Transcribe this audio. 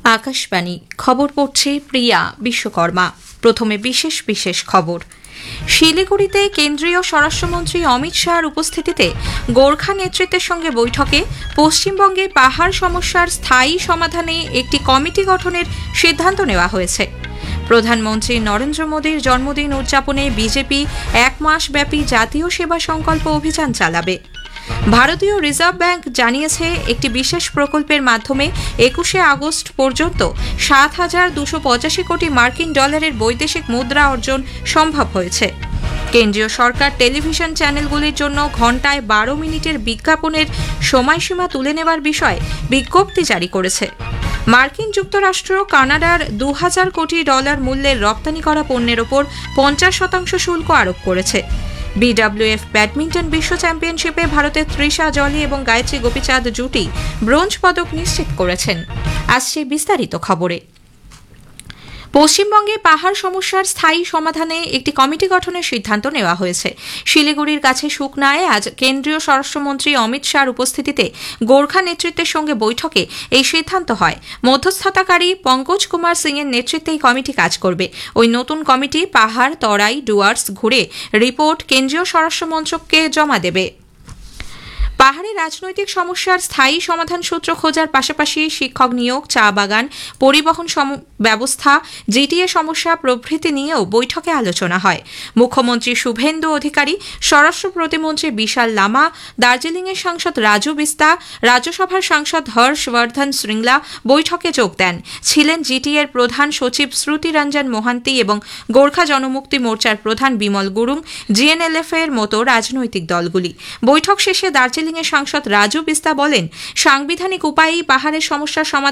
আকাশবাণী খবর পড়ছে প্রিয়া বিশ্বকর্মা। প্রথমে বিশেষ বিশেষ খবর। শিলিগুড়িতে কেন্দ্রীয় স্বরাষ্ট্রমন্ত্রী অমিত শাহর উপস্থিতিতে গোর্খা নেতৃত্বের সঙ্গে বৈঠকে পশ্চিমবঙ্গে পাহাড় সমস্যার স্থায়ী সমাধানে একটি কমিটি গঠনের সিদ্ধান্ত নেওয়া হয়েছে। প্রধানমন্ত্রী নরেন্দ্র মোদীর জন্মদিন উদযাপনে বিজেপি 1 মাস ব্যাপী জাতীয় সেবা সংকল্প অভিযান চালাবে। ভারতীয় রিজার্ভ ব্যাংক জানিয়েছে একটি বিশেষ প্রকল্পের মাধ্যমে 21শে আগস্ট পর্যন্ত 7,285 কোটি মার্কিন ডলারের বৈদেশিক মুদ্রা অর্জন সম্ভব হয়েছে। কেন্দ্রীয় সরকার টেলিভিশন চ্যানেলগুলির জন্য ঘণ্টায় 12 মিনিটের বিজ্ঞাপনের সময়সীমা তুলে নেওয়ার বিষয়ে বিজ্ঞপ্তি জারি করেছে। মার্কিন যুক্তরাষ্ট্র কানাডার 2,000 কোটি ডলার মূল্যের রপ্তানি করা পণ্যের ওপর 50% শুল্ক আরোপ করেছে। বিডব্লিউএফ ব্যাডমিন্টন বিশ্ব চ্যাম্পিয়নশিপে ভারতের তৃষা জলি এবং গায়ত্রী গোপীচাঁদ জুটি ব্রোঞ্জ পদক নিশ্চিত করেছেন। আসছে বিস্তারিত খবরে। পশ্চিমবঙ্গে পাহাড় সমস্যার স্থায়ী সমাধানে একটি কমিটি গঠনের সিদ্ধান্ত নেওয়া হয়েছে। শিলিগুড়ির কাছে সুকনায় আজ কেন্দ্রীয় স্বরাষ্ট্রমন্ত্রী অমিত শাহর উপস্থিতিতে গোর্খা নেতৃত্বের সঙ্গে বৈঠকে এই সিদ্ধান্ত হয়। মধ্যস্থতাকারী পঙ্কজ কুমার সিং এর নেতৃত্বে এই কমিটি কাজ করবে। ওই নতুন কমিটি পাহাড়, তরাই, ডুয়ার্স ঘুরে রিপোর্ট কেন্দ্রীয় স্বরাষ্ট্র মন্ত্রককে জমা দেবে। পাহাড়ে রাজনৈতিক সমস্যার স্থায়ী সমাধান সূত্র খোঁজার পাশাপাশি শিক্ষক নিয়োগ, চা বাগান, পরিবহন ব্যবস্থা, জিটিএ সমস্যা প্রভৃতি নিয়েও বৈঠকে আলোচনা হয়। মুখ্যমন্ত্রী শুভেন্দু অধিকারী, স্বরাষ্ট্র প্রতিমন্ত্রী বিশাল লামা, দার্জিলিংয়ের সাংসদ রাজু বিস্তা, রাজ্যসভার সাংসদ হর্ষবর্ধন শ্রীংলা বৈঠকে যোগ দেন। ছিলেন জিটিএর প্রধান সচিব শ্রুতি রঞ্জন মোহান্তি এবং গোর্খা জনমুক্তি মোর্চার প্রধান বিমল গুরুং, জিএনএলএফ এর মতো রাজনৈতিক দলগুলি। বৈঠক শেষে দার্জিলিংয়ের সাংসদ রাজু বিস্তা বলেন, সাংবিধানিক উপায়েই পাহাড়ের সমস্যার সমাধান